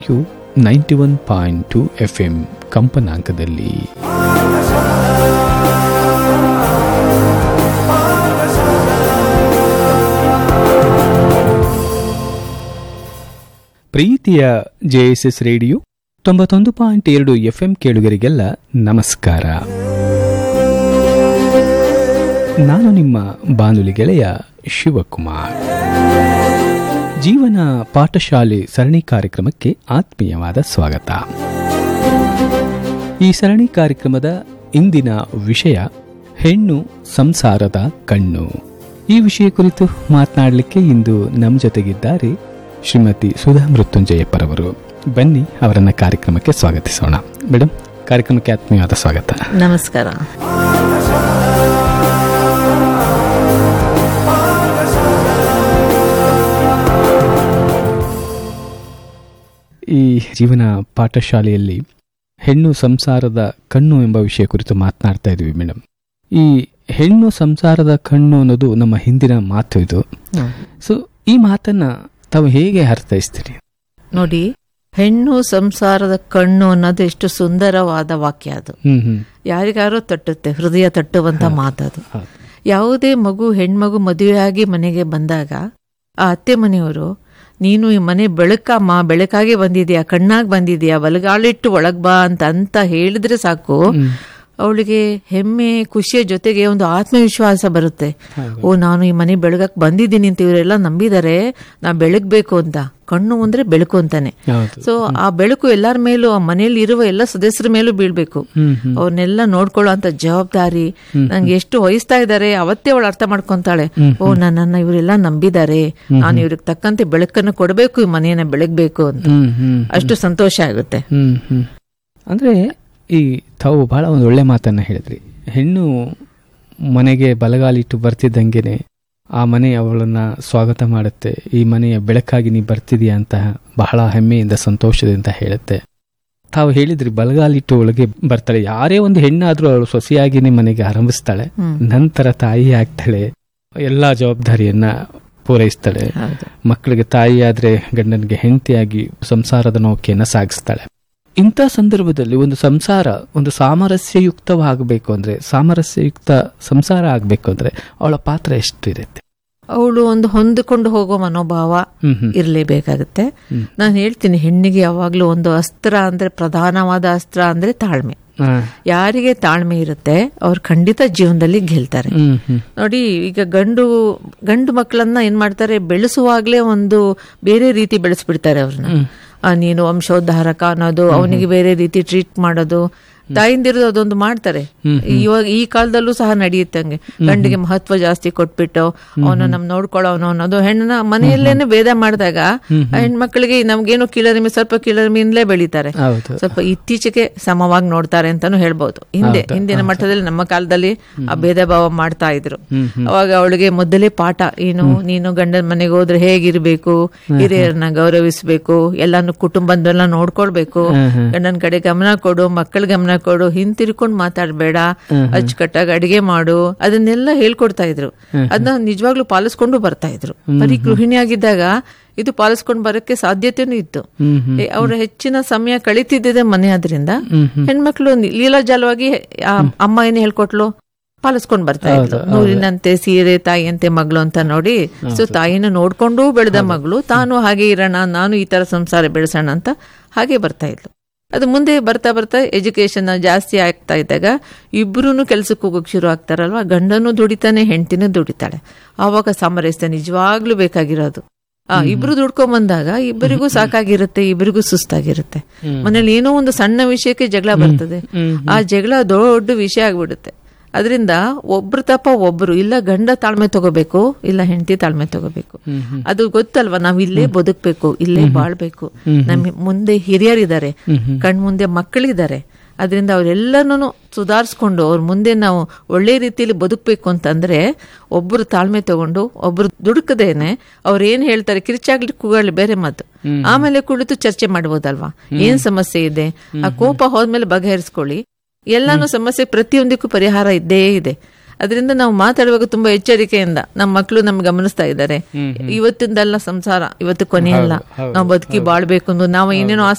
91.2 FM ಕಂಪನಾಂಕದಲ್ಲಿ. ಪ್ರೀತಿಯ JSS radio 91.2 FM ಕೇಳುಗರಿಗೆಲ್ಲ ನಮಸ್ಕಾರ. ನಾನು ನಿಮ್ಮ ಬಾನುಲಿ ಗೆಳೆಯ ಶಿವಕುಮಾರ್. ಜೀವನ ಪಾಠಶಾಲೆ ಸರಣಿ ಕಾರ್ಯಕ್ರಮಕ್ಕೆ ಆತ್ಮೀಯವಾದ ಸ್ವಾಗತ. ಈ ಸರಣಿ ಕಾರ್ಯಕ್ರಮದ ಇಂದಿನ ವಿಷಯ ಹೆಣ್ಣು ಸಂಸಾರದ ಕಣ್ಣು. ಈ ವಿಷಯ ಕುರಿತು ಮಾತನಾಡಲಿಕ್ಕೆ ಇಂದು ನಮ್ಮ ಜೊತೆಗಿದ್ದಾರೆ ಶ್ರೀಮತಿ ಸುಧಾ ಮೃತ್ಯುಂಜಯಪ್ಪರವರು. ಬನ್ನಿ ಅವರನ್ನ ಕಾರ್ಯಕ್ರಮಕ್ಕೆ ಸ್ವಾಗತಿಸೋಣ. ಮೇಡಮ್, ಕಾರ್ಯಕ್ರಮಕ್ಕೆ ಆತ್ಮೀಯವಾದ ಸ್ವಾಗತ. ನಮಸ್ಕಾರ. ಈ ಜೀವನ ಪಾಠಶಾಲೆಯಲ್ಲಿ ಹೆಣ್ಣು ಸಂಸಾರದ ಕಣ್ಣು ಎಂಬ ವಿಷಯ ಕುರಿತು ಮಾತನಾಡ್ತಾ ಇದ್ವಿ ಮೇಡಮ್. ಈ ಹೆಣ್ಣು ಸಂಸಾರದ ಕಣ್ಣು ಅನ್ನೋದು ನಮ್ಮ ಹಿಂದಿನ ಮಾತು ಇದು. ಸೊ ಈ ಮಾತನ್ನ ತಾವು ಹೇಗೆ ಅರ್ಥೈಸ್ತೀರಿ? ನೋಡಿ, ಹೆಣ್ಣು ಸಂಸಾರದ ಕಣ್ಣು ಅನ್ನೋದು ಎಷ್ಟು ಸುಂದರವಾದ ವಾಕ್ಯ ಅದು. ಯಾರಿಗಾರೋ ತಟ್ಟುತ್ತೆ, ಹೃದಯ ತಟ್ಟುವಂತ ಮಾತದು. ಯಾವುದೇ ಮಗು ಹೆಣ್ಮಗು ಮದುವೆಯಾಗಿ ಮನೆಗೆ ಬಂದಾಗ ಆ ಅತ್ತೆ ಮನೆಯವರು, ನೀನು ಈ ಮನೆ ಬೆಳಕಮ್ಮ, ಬೆಳಕಾಗಿ ಬಂದಿದ್ಯಾ, ಕಣ್ಣಾಗಿ ಬಂದಿದ್ಯಾ, ಬಲಗಾಲಿಟ್ಟು ಒಳಗ್ ಬಾ ಅಂತ ಹೇಳಿದ್ರೆ ಸಾಕು, ಅವಳಿಗೆ ಹೆಮ್ಮೆ ಖುಷಿಯ ಜೊತೆಗೆ ಒಂದು ಆತ್ಮವಿಶ್ವಾಸ ಬರುತ್ತೆ. ಓ, ನಾನು ಈ ಮನೆ ಬೆಳಗಕ್ಕೆ ಬಂದಿದ್ದೀನಿ ಅಂತ ಇವರೆಲ್ಲ ನಂಬಿದ್ದಾರೆ, ನಾ ಬೆಳಗ್ಬೇಕು ಅಂತ. ಕಣ್ಣು ಅಂದ್ರೆ ಬೆಳಕು ಅಂತಾನೆ. ಸೊ ಆ ಬೆಳಕು ಎಲ್ಲರ ಮೇಲೂ, ಆ ಮನೆಯಲ್ಲಿ ಇರುವ ಎಲ್ಲ ಸದಸ್ಯರ ಮೇಲೂ ಬೀಳ್ಬೇಕು. ಅವ್ರನ್ನೆಲ್ಲ ನೋಡ್ಕೊಳ್ಳೋ ಅಂತ ಜವಾಬ್ದಾರಿ ನಂಗೆ ಎಷ್ಟು ವಹಿಸ್ತಾ ಇದ್ದಾರೆ ಅವತ್ತೇ ಅವಳು ಅರ್ಥ ಮಾಡ್ಕೊಂತಾಳೆ. ಓ, ನನ್ನನ್ನ ಇವರೆಲ್ಲ ನಂಬಿದ್ದಾರೆ, ನಾನು ಇವ್ರಿಗೆ ತಕ್ಕಂತೆ ಬೆಳಕನ್ನು ಕೊಡಬೇಕು, ಈ ಮನೆಯನ್ನ ಬೆಳಗ್ಬೇಕು ಅಂತ. ಅಷ್ಟು ಸಂತೋಷ ಆಗುತ್ತೆ. ಅಂದ್ರೆ ಈ ತಾವು ಬಹಳ ಒಂದು ಒಳ್ಳೆ ಮಾತನ್ನ ಹೇಳಿದ್ರಿ. ಹೆಣ್ಣು ಮನೆಗೆ ಬಲಗಾಲಿಟ್ಟು ಬರ್ತಿದ್ದಂಗೆನೆ ಆ ಮನೆ ಅವಳನ್ನ ಸ್ವಾಗತ ಮಾಡುತ್ತೆ. ಈ ಮನೆಯ ಬೆಳಕಾಗಿ ನೀ ಬರ್ತಿದೀಯ ಅಂತ ಬಹಳ ಹೆಮ್ಮೆಯಿಂದ ಸಂತೋಷದಿಂದ ಹೇಳುತ್ತೆ. ತಾವು ಹೇಳಿದ್ರಿ, ಬಲಗಾಲಿಟ್ಟು ಒಳಗೆ ಬರ್ತಾಳೆ. ಯಾರೇ ಒಂದು ಹೆಣ್ಣಾದ್ರೂ ಅವಳು ಸೊಸೆಯಾಗಿನೇ ಮನೆಗೆ ಆರಂಭಿಸ್ತಾಳೆ, ನಂತರ ತಾಯಿ ಆಗ್ತಾಳೆ, ಎಲ್ಲಾ ಜವಾಬ್ದಾರಿಯನ್ನ ಪೂರೈಸ್ತಾಳೆ. ಮಕ್ಕಳಿಗೆ ತಾಯಿ ಆದ್ರೆ ಗಂಡನಿಗೆ ಹೆಂಡತಿಯಾಗಿ ಸಂಸಾರದ ನೌಕೆಯನ್ನ ಸಾಗಿಸ್ತಾಳೆ. ಇಂಥ ಸಂದರ್ಭದಲ್ಲಿ ಒಂದು ಸಂಸಾರ ಒಂದು ಸಾಮರಸ್ಯಯುಕ್ತವಾಗಬೇಕು ಅಂದ್ರೆ, ಸಾಮರಸ್ಯಯುಕ್ತ ಸಂಸಾರ ಆಗ್ಬೇಕು ಅಂದ್ರೆ ಅವಳ ಪಾತ್ರ ಎಷ್ಟಿರುತ್ತೆ? ಅವಳು ಒಂದು ಹೊಂದಿಕೊಂಡು ಹೋಗೋ ಮನೋಭಾವ ಇರಲೇಬೇಕಾಗುತ್ತೆ. ನಾನು ಹೇಳ್ತೀನಿ, ಹೆಣ್ಣಿಗೆ ಯಾವಾಗ್ಲೂ ಒಂದು ಅಸ್ತ್ರ ಅಂದ್ರೆ, ಪ್ರಧಾನವಾದ ಅಸ್ತ್ರ ಅಂದ್ರೆ ತಾಳ್ಮೆ. ಯಾರಿಗೆ ತಾಳ್ಮೆ ಇರುತ್ತೆ ಅವ್ರು ಖಂಡಿತ ಜೀವನದಲ್ಲಿ ಗೆಲ್ತಾರೆ. ನೋಡಿ, ಈಗ ಗಂಡು ಮಕ್ಕಳನ್ನ ಏನ್ ಮಾಡ್ತಾರೆ, ಬೆಳೆಸುವಾಗ್ಲೇ ಒಂದು ಬೇರೆ ರೀತಿ ಬೆಳೆಸ್ಬಿಡ್ತಾರೆ ಅವ್ರನ್ನ. ನೀನು ವಂಶೋದ್ಧಾರಕ ಅನ್ನೋದು, ಅವನಿಗೆ ಬೇರೆ ರೀತಿ ಟ್ರೀಟ್ ಮಾಡೋದು, ತಾಯಿಂದಿರೋದು ಅದೊಂದು ಮಾಡ್ತಾರೆ. ಇವಾಗ ಈ ಕಾಲದಲ್ಲೂ ಸಹ ನಡೆಯುತ್ತಂಗೆ. ಗಂಡಿಗೆ ಮಹತ್ವ ಜಾಸ್ತಿ ಕೊಟ್ಬಿಟ್ಟು ಅವನು ನಮ್ ನೋಡ್ಕೊಳ್ಳೋನು ಅನ್ನೋದು, ಹೆಣ್ಣನ ಮನೆಯಲ್ಲೇನೆ ಭೇದ ಮಾಡಿದಾಗ ಹೆಣ್ಮಕ್ಳಿಗೆ ನಮ್ಗೇನು ಕೀಳರಿಮೆ, ಸ್ವಲ್ಪ ಕೀಳರಿಮೆಯಿಂದಲೇ ಬೆಳೀತಾರೆ. ಸ್ವಲ್ಪ ಇತ್ತೀಚೆಗೆ ಸಮವಾಗಿ ನೋಡ್ತಾರೆ ಅಂತಾನು ಹೇಳ್ಬಹುದು. ಹಿಂದಿನ ಮಟ್ಟದಲ್ಲಿ ನಮ್ಮ ಕಾಲದಲ್ಲಿ ಆ ಭೇದ ಭಾವ ಮಾಡ್ತಾ ಇದ್ರು. ಅವಾಗ ಅವಳಿಗೆ ಮೊದಲೇ ಪಾಠ ಏನು, ನೀನು ಗಂಡನ ಮನೆಗೆ ಹೋದ್ರೆ ಹೇಗಿರ್ಬೇಕು, ಹಿರಿಯರನ್ನ ಗೌರವಿಸ್ಬೇಕು, ಎಲ್ಲಾನು ಕುಟುಂಬದೆಲ್ಲ ನೋಡ್ಕೊಳ್ಬೇಕು, ಗಂಡನ ಕಡೆ ಗಮನ ಕೊಡು, ಮಕ್ಕಳ ಗಮನ ಕೊಡು, ಹಿಂತಿರ್ಕೊಂಡು ಮಾತಾಡ್ಬೇಡ, ಅಚ್ಚುಕಟ್ಟಾಗಿ ಅಡಿಗೆ ಮಾಡು, ಅದನ್ನೆಲ್ಲ ಹೇಳ್ಕೊಡ್ತಾ ಇದ್ರು. ಅದನ್ನ ನಿಜವಾಗ್ಲೂ ಪಾಲಿಸ್ಕೊಂಡು ಬರ್ತಾ ಇದ್ರು. ಬರೀ ಗೃಹಿಣಿಯಾಗಿದ್ದಾಗ ಇದು ಪಾಲಿಸ್ಕೊಂಡು ಬರಕ್ಕೆ ಸಾಧ್ಯತೆನೂ ಇತ್ತು. ಅವರ ಹೆಚ್ಚಿನ ಸಮಯ ಕಳೀತಿದ್ದೆ ಮನೆ. ಆದ್ರಿಂದ ಹೆಣ್ಮಕ್ಳು ಲೀಲಾಜಾಲವಾಗಿ ಅಮ್ಮ ಏನ್ ಹೇಳ್ಕೊಟ್ಲು ಪಾಲಿಸ್ಕೊಂಡ್ ಬರ್ತಾ ಇದ್ರು. ನೂರಿನಂತೆ ಸೀರೆ ತಾಯಿಯಂತೆ ಮಗಳು ಅಂತ ನೋಡಿ. ಸೊ ತಾಯಿನ ನೋಡ್ಕೊಂಡು ಬೆಳೆದ ಮಗಳು, ತಾನು ಹಾಗೆ ಇರೋಣ, ನಾನು ಈ ತರ ಸಂಸಾರ ಬೆಳೆಸೋಣ ಅಂತ ಹಾಗೆ ಬರ್ತಾ ಇದ್ಲು. ಅದು ಮುಂದೆ ಬರ್ತಾ ಬರ್ತಾ ಎಜುಕೇಶನ್ ಜಾಸ್ತಿ ಆಗ್ತಾ ಇದ್ದಾಗ ಇಬ್ರು ಕೆಲ್ಸಕ್ಕೆ ಹೋಗೋಕೆ ಶುರು ಆಗ್ತಾರಲ್ವಾ. ಗಂಡನೂ ದುಡಿತಾನೆ, ಹೆಂಡತಿನೂ ದುಡಿತಾಳೆ. ಆವಾಗ ಸಾಮರಸ್ಯ ನಿಜವಾಗ್ಲೂ ಬೇಕಾಗಿರೋದು. ಇಬ್ರು ದುಡ್ಕೊಂಡ್ ಬಂದಾಗ ಇಬ್ಬರಿಗೂ ಸಾಕಾಗಿರುತ್ತೆ, ಇಬ್ಬರಿಗೂ ಸುಸ್ತಾಗಿರುತ್ತೆ. ಮನೇಲಿ ಏನೋ ಒಂದು ಸಣ್ಣ ವಿಷಯಕ್ಕೆ ಜಗಳ ಬರ್ತದೆ, ಆ ಜಗಳ ದೊಡ್ಡ ವಿಷಯ ಆಗ್ಬಿಡುತ್ತೆ. ಅದರಿಂದ ಒಬ್ರು ತಪ್ಪ ಒಬ್ರು, ಇಲ್ಲ ಗಂಡ ತಾಳ್ಮೆ ತಗೋಬೇಕು, ಇಲ್ಲ ಹೆಂಡತಿ ತಾಳ್ಮೆ ತಗೋಬೇಕು. ಅದು ಗೊತ್ತಲ್ವಾ, ನಾವ್ ಇಲ್ಲೇ ಬದುಕ್ಬೇಕು, ಇಲ್ಲೇ ಬಾಳ್ಬೇಕು, ನಮ್ ಮುಂದೆ ಹಿರಿಯರಿದ್ದಾರೆ, ಕಣ್ಮುಂದೆ ಮಕ್ಕಳಿದ್ದಾರೆ. ಅದರಿಂದ ಅವರೆಲ್ಲನೂ ಸುಧಾರಿಸ್ಕೊಂಡು ಅವ್ರ ಮುಂದೆ ನಾವು ಒಳ್ಳೆ ರೀತಿಯಲ್ಲಿ ಬದುಕಬೇಕು ಅಂತಂದ್ರೆ ಒಬ್ರು ತಾಳ್ಮೆ ತಗೊಂಡು ಒಬ್ರು ದುಡುಕದೇನೆ ಅವ್ರು ಏನ್ ಹೇಳ್ತಾರೆ ಕಿರ್ಚಾಗ್ಲಿ ಕೂಗಾಗ್ಲಿ ಬೇರೆ ಮಾತು, ಆಮೇಲೆ ಕುಳಿತು ಚರ್ಚೆ ಮಾಡ್ಬೋದಲ್ವಾ. ಏನ್ ಸಮಸ್ಯೆ ಇದೆ, ಆ ಕೋಪ ಹೋದ್ಮೇಲೆ ಬಗೆಹರಿಸ್ಕೊಳ್ಳಿ. ಎಲ್ಲಾನು ಸಮಸ್ಯೆ ಪ್ರತಿಯೊಂದಕ್ಕೂ ಪರಿಹಾರ ಇದ್ದೇ ಇದೆ. ಅದರಿಂದ ನಾವು ಮಾತಾಡುವಾಗ ತುಂಬಾ ಎಚ್ಚರಿಕೆಯಿಂದ ನಮ್ಮ ಮಕ್ಕಳು ನಮ್ಗೆ ಗಮನಿಸ್ತಾ ಇದ್ದಾರೆ. ಇವತ್ತಿಂದಲ್ಲ ಸಂಸಾರ, ಇವತ್ತು ಕೊನೆಯಲ್ಲ, ನಾವು ಬದುಕಿ ಬಾಳ್ಬೇಕು, ನಾವು ಏನೇನೋ